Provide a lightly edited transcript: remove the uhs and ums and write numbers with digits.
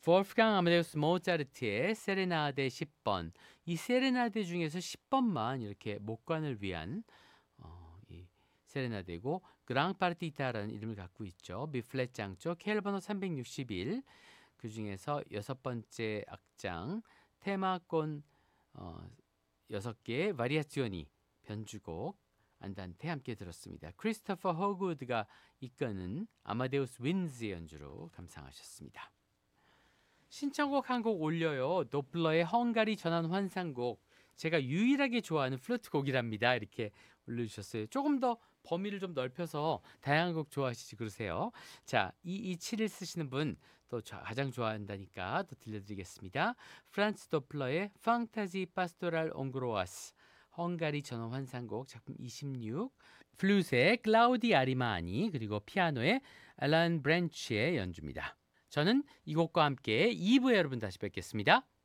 wolfgang 아마데우스 모차르트의 세레나데 10번. 이 세레나데 중에서 10번만 이렇게 목관을 위한 이 세레나데고 그랑파르티타라는 이름을 갖고 있죠. 비플랫 장조 케일 번호 361. 그중에서 여섯 번째 악장 테마콘 6개의 바리아치오니 변주곡 안단테 함께 들었습니다. 크리스토퍼 허그우드가 이끄는 아마데우스 윈즈의 연주로 감상하셨습니다. 신청곡 한 곡 올려요. 도플러의 헝가리 전환 환상곡. 제가 유일하게 좋아하는 플루트 곡이랍니다. 이렇게 올려주셨어요. 조금 더 범위를 좀 넓혀서 다양한 곡 좋아하시지 그러세요. 자, 2271 쓰시는 분 또 가장 좋아한다니까 또 들려드리겠습니다. 프란츠 도플러의 판타지 파스토랄 옹그로아스 헝가리 전원 환상곡 작품 26 플룻의 클라우디 아리마니 그리고 피아노의 알란 브랜치의 연주입니다. 저는 이 곡과 함께 2부에 여러분 다시 뵙겠습니다.